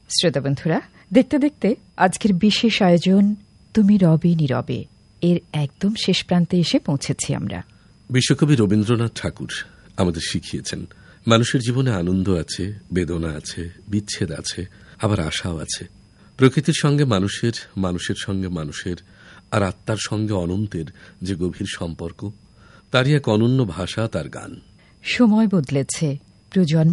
শ্রোতা বন্ধুরা, দেখতে দেখতে আজকের বিশেষ আয়োজন তুমি রবে নীরবে এর একদম শেষ প্রান্তে এসে পৌঁছেছি আমরা। বিশ্বকবি রবীন্দ্রনাথ ঠাকুর আমাদের শিখিয়েছেন মানুষের জীবনে আনন্দ আছে, বেদনা আছে, বিচ্ছেদ আছে, আবার আশাও আছে। প্রকৃতির সঙ্গে মানুষের, মানুষের সঙ্গে মানুষের, আর আত্মার সঙ্গে অনন্তের যে গভীর সম্পর্ক, তারই এক অনন্য ভাষা তার গান। সময় বদলেছে, প্রজন্ম